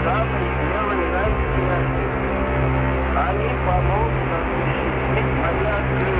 сами сделали нам связи. Они помогут осуществить мои открытия.